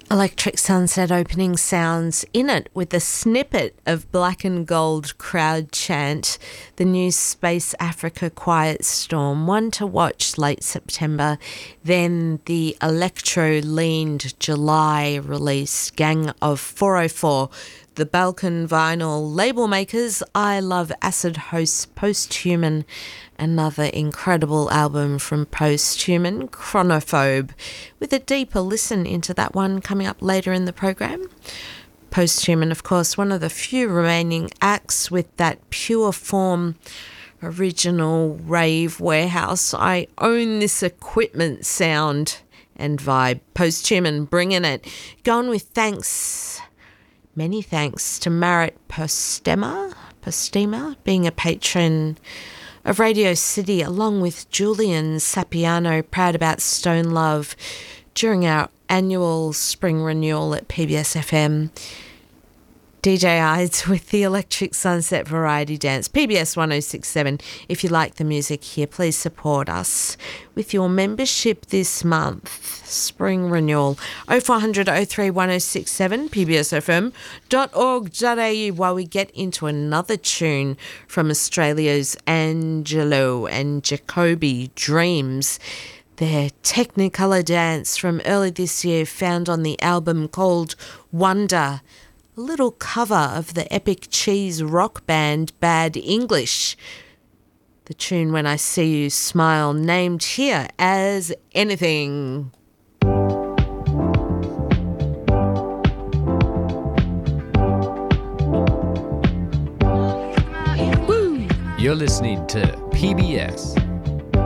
Electric Sunset opening sounds in it with a snippet of Black and Gold crowd chant, the new Space Africa Quiet Storm, one to watch late September. Then the electro-leaned July release, Gang of 404, the Balkan Vinyl label makers. I love Acid Host Posthuman, another incredible album from Posthuman, Chronophobe, with a deeper listen into that one coming up later in the program. Posthuman, of course, one of the few remaining acts with that pure form original rave warehouse. I own this equipment sound and vibe. Posthuman bringing it. Going with thanks. Many thanks to Marit Postema being a patron of Radio City, along with Julian Sapiano, proud about Stone Love during our annual spring renewal at PBS FM. DJ Ides with the Electric Sunset Variety Dance, PBS 1067. If you like the music here, please support us with your membership this month. Spring renewal 0400 03 1067 pbsfm.org.au, while we get into another tune from Australia's Angelo and Jacoby Dreams. Their Technicolor dance from early this year, found on the album called Wonder, a little cover of the epic cheese rock band Bad English. The tune When I See You Smile, named here as Anything. You're listening to PBS